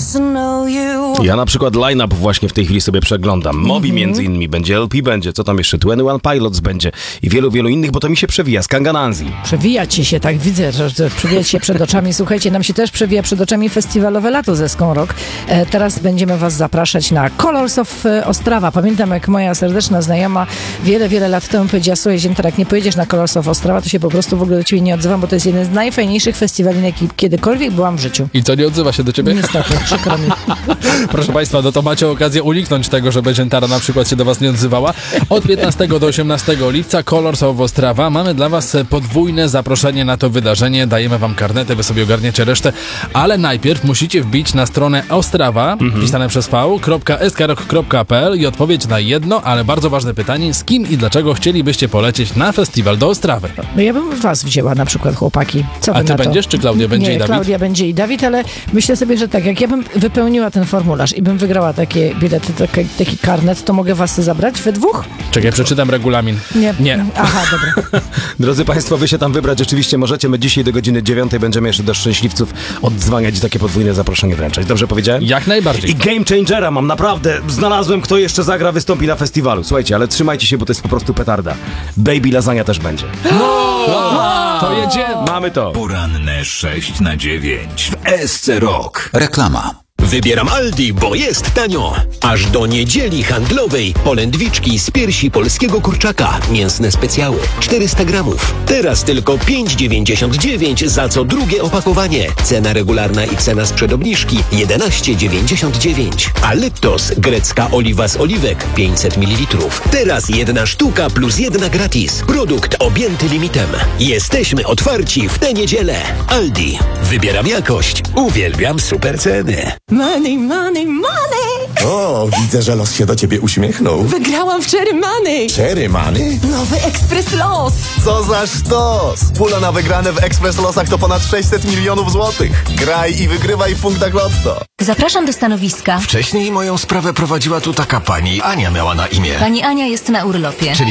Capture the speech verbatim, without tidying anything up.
Ja na przykład line-up właśnie w tej chwili sobie przeglądam. Moby mm-hmm. między innymi będzie, L P będzie, co tam jeszcze, dwadzieścia jeden Pilots będzie i wielu, wielu innych, bo to mi się przewija z Kangananzi. Przewija ci się, tak widzę, że, że przewija ci się przed oczami. Słuchajcie, nam się też przewija przed oczami festiwalowe lato ze Skonrock. E, teraz będziemy was zapraszać na Colors of Ostrawa. Pamiętam, jak moja serdeczna znajoma wiele, wiele lat temu powiedziała: słuchaj, Zięta, jak nie pojedziesz na Colors of Ostrawa, to się po prostu w ogóle do ciebie nie odzywam, bo to jest jeden z najfajniejszych festiwali, na jaki kiedykolwiek byłam w życiu. I co, nie odzywa się do ciebie? Niestety, przykro mi. Proszę państwa, no to macie okazję uniknąć tego, żeby Ziętara na przykład się do was nie odzywała. Od piętnastego do osiemnastego lipca Colors of Ostrawa. Mamy dla was podwójne zaproszenie na to wydarzenie. Dajemy wam karnety, wy sobie ogarniecie resztę, ale najpierw musicie wbić na stronę Ostrawa, mhm. pisane przez v, .skrok kropka p l i odpowiedź na jedno, ale bardzo ważne pytanie: z kim i dlaczego chcielibyście polecieć na festiwal do Ostrawy? No ja bym was wzięła na przykład, chłopaki. Co wy A ty na to? będziesz, czy Klaudia będzie nie, i Dawid? Klaudia będzie i Dawid, ale myślę sobie, że tak, jak ja bym wypełniła ten formularz i bym wygrała takie bilety, taki, taki karnet, to mogę was zabrać we dwóch? Czekaj, przeczytam regulamin. Nie. Nie. Aha, dobra. Drodzy państwo, wy się tam wybrać oczywiście możecie. My dzisiaj do godziny dziewiątej będziemy jeszcze do szczęśliwców oddzwaniać i takie podwójne zaproszenie wręczać. Dobrze powiedziałem? Jak najbardziej. I Game Changera mam, naprawdę. Znalazłem, kto jeszcze zagra, wystąpi na festiwalu. Słuchajcie, ale trzymajcie się, bo to jest po prostu petarda. Baby Lasagna też będzie. No! To jedziemy. Mamy to. Poranne sześć na dziewięć w S C Rock. Reklama. Wybieram Aldi, bo jest tanio. Aż do niedzieli handlowej polędwiczki z piersi polskiego kurczaka. Mięsne specjały. czterysta gramów. Teraz tylko pięć dziewięćdziesiąt dziewięć za co drugie opakowanie. Cena regularna i cena sprzed obniżki jedenaście dziewięćdziesiąt dziewięć. A Lyptos, grecka oliwa z oliwek pięćset mililitrów. Teraz jedna sztuka plus jedna gratis. Produkt objęty limitem. Jesteśmy otwarci w tę niedzielę. Aldi. Wybieram jakość. Uwielbiam super ceny. Money, money, money! O, widzę, że los się do ciebie uśmiechnął. Wygrałam w Cherry Money! Cherry Money? Nowy Ekspres Los! Co za sztos! Pula na wygrane w Ekspres Losach to ponad sześćset milionów złotych. Graj i wygrywaj w punktach Lotto. Zapraszam do stanowiska. Wcześniej moją sprawę prowadziła tu taka pani. Ania miała na imię. Pani Ania jest na urlopie. Czyli